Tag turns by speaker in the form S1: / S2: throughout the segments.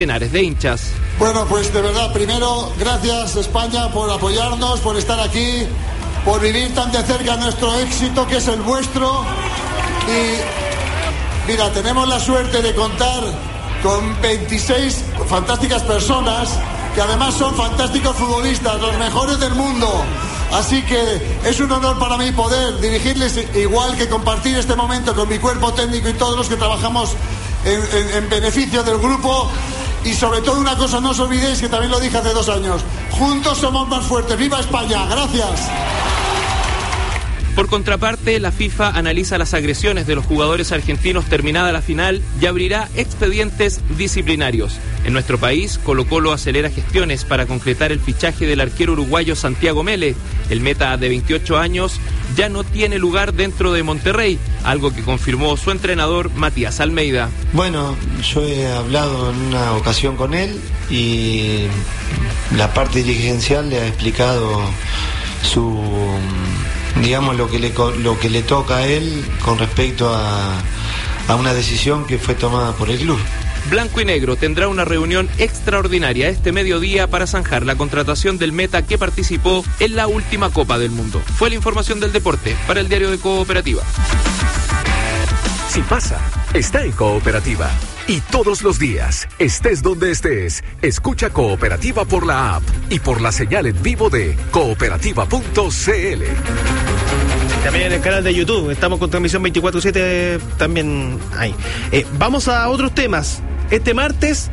S1: centenares de hinchas.
S2: Bueno, pues de verdad, primero, gracias España por apoyarnos, por estar aquí, por vivir tan de cerca nuestro éxito, que es el vuestro. Y mira, tenemos la suerte de contar con 26 fantásticas personas, que además son fantásticos futbolistas, los mejores del mundo. Así que es un honor para mí poder dirigirles, igual que compartir este momento con mi cuerpo técnico y todos los que trabajamos en beneficio del grupo. Y sobre todo una cosa, no os olvidéis, que también lo dije hace 2 años, juntos somos más fuertes. ¡Viva España! ¡Gracias!
S1: Por contraparte, la FIFA analiza las agresiones de los jugadores argentinos terminada la final y abrirá expedientes disciplinarios. En nuestro país, Colo-Colo acelera gestiones para concretar el fichaje del arquero uruguayo Santiago Mele. El meta de 28 años ya no tiene lugar dentro de Monterrey, algo que confirmó su entrenador Matías Almeida.
S3: Bueno, yo he hablado en una ocasión con él y la parte dirigencial le ha explicado digamos, lo que le toca a él con respecto a una decisión que fue tomada por el club.
S1: Blanco y Negro tendrá una reunión extraordinaria este mediodía para zanjar la contratación del meta que participó en la última Copa del Mundo. Fue la información del deporte para el diario de Cooperativa.
S4: Si pasa, está en Cooperativa. Y todos los días, estés donde estés, escucha Cooperativa por la app y por la señal en vivo de cooperativa.cl.
S5: También en el canal de YouTube, estamos con transmisión 24/7 también ahí. Vamos a otros temas. Este martes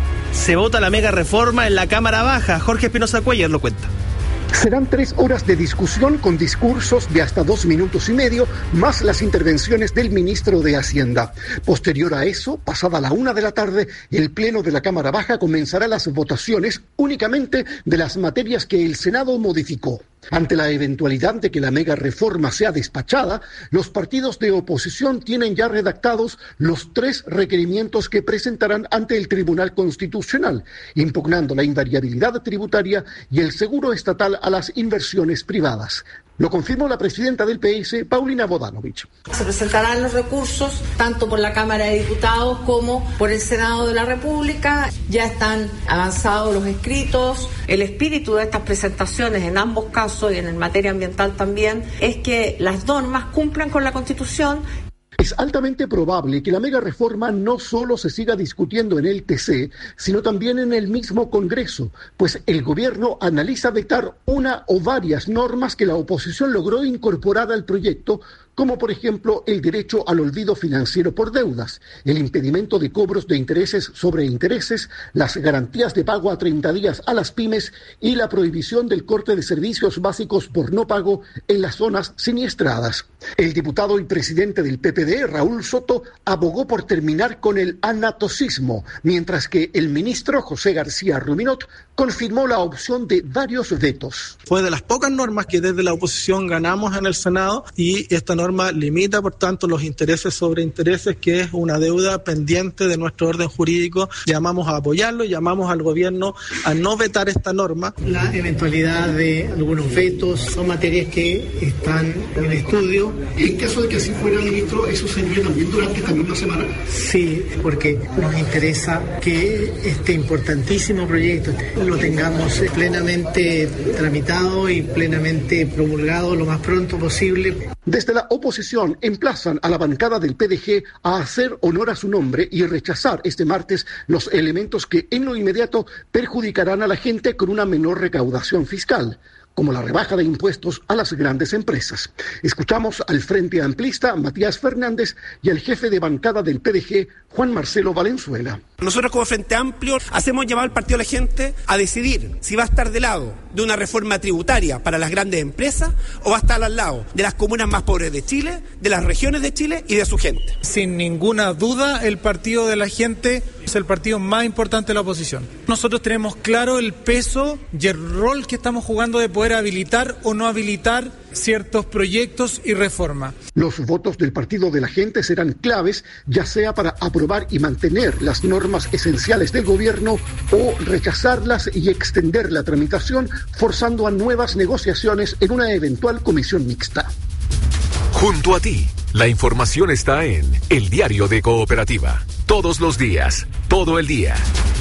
S5: se vota la mega reforma en la Cámara Baja. Jorge Espinosa Cuellar lo cuenta.
S6: Serán 3 horas de discusión con discursos de hasta 2 minutos y medio, más las intervenciones del ministro de Hacienda. Posterior a eso, pasada la 1 de la tarde, el Pleno de la Cámara Baja comenzará las votaciones únicamente de las materias que el Senado modificó. Ante la eventualidad de que la mega reforma sea despachada, los partidos de oposición tienen ya redactados los 3 requerimientos que presentarán ante el Tribunal Constitucional, impugnando la invariabilidad tributaria y el seguro estatal a las inversiones privadas. Lo confirmó la presidenta del PS, Paulina Bodanovich.
S7: Se presentarán los recursos tanto por la Cámara de Diputados como por el Senado de la República. Ya están avanzados los escritos. El espíritu de estas presentaciones en ambos casos y en materia ambiental también es que las normas cumplan con la Constitución.
S6: Es altamente probable que la mega reforma no solo se siga discutiendo en el TC, sino también en el mismo Congreso, pues el gobierno analiza vetar una o varias normas que la oposición logró incorporar al proyecto, como por ejemplo el derecho al olvido financiero por deudas, el impedimento de cobros de intereses sobre intereses, las garantías de pago a 30 días a las pymes y la prohibición del corte de servicios básicos por no pago en las zonas siniestradas. El diputado y presidente del PPD, Raúl Soto, abogó por terminar con el anatocismo, mientras que el ministro José García Ruminot confirmó la opción de varios vetos.
S8: Fue de las pocas normas que desde la oposición ganamos en el Senado y esta norma limita, por tanto, los intereses sobre intereses, que es una deuda pendiente de nuestro orden jurídico. Llamamos a apoyarlo, llamamos al gobierno a no vetar esta norma.
S9: La eventualidad de algunos vetos son materias que están en estudio. En caso de que así fuera, ministro, ¿eso sería también durante esta misma semana? Sí, porque nos interesa que este importantísimo proyecto lo tengamos plenamente tramitado y plenamente promulgado lo más pronto posible.
S6: Desde la oposición emplazan a la bancada del PDG a hacer honor a su nombre y rechazar este martes los elementos que en lo inmediato perjudicarán a la gente con una menor recaudación fiscal, como la rebaja de impuestos a las grandes empresas. Escuchamos al Frente Amplista, Matías Fernández, y al jefe de bancada del PDG, Juan Marcelo Valenzuela.
S10: Nosotros como Frente Amplio hacemos llamar al partido a la gente a decidir si va a estar del lado de una reforma tributaria para las grandes empresas o va a estar al lado de las comunas más pobres de Chile, de las regiones de Chile y de su gente.
S11: Sin ninguna duda, el partido de la gente es el partido más importante de la oposición. Nosotros tenemos claro el peso y el rol que estamos jugando de poder habilitar o no habilitar ciertos proyectos y reformas.
S6: Los votos del partido de la gente serán claves, ya sea para aprobar y mantener las normas esenciales del gobierno o rechazarlas y extender la tramitación, forzando a nuevas negociaciones en una eventual comisión mixta.
S4: Junto a ti, la información está en El Diario de Cooperativa. Todos los días, todo el día.